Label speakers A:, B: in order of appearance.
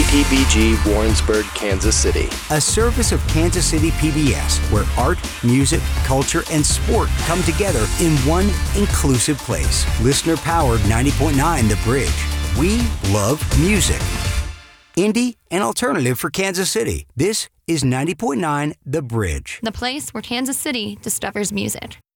A: KPBG Warrensburg, Kansas City.
B: A service of Kansas City PBS, where art, music, culture, and sport come together in one inclusive place. Listener-powered 90.9 The Bridge. We love music. Indie and alternative for Kansas City. This is 90.9 The Bridge.
C: The place where Kansas City discovers music.